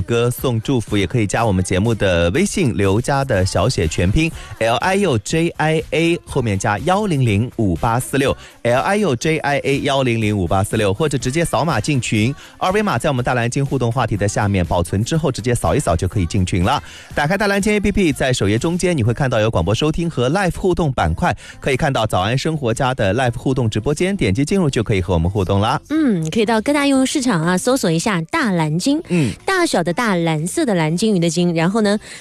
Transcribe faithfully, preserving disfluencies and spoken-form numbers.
歌送祝福，也可以加我们节目的微信刘家的小写全拼 L I U J I A 后面加一零零五八四六 L I U J I A 一零零五八四六，或者直接扫码进群，二维码在我们大蓝鲸互动话题的下面保存之后直接扫一扫就可以进群了。打开大蓝鲸 A P P， 在首页中间你会看到有广播收听和 Live 互动板块，可以看到早安生活家的 Live 互动直播间，点击进入就可以和我们互动啦。 嗯，可以到各大应用市场啊搜索一下大蓝鲸，嗯，大小的大，蓝色的蓝，鲸鱼的鲸，然后呢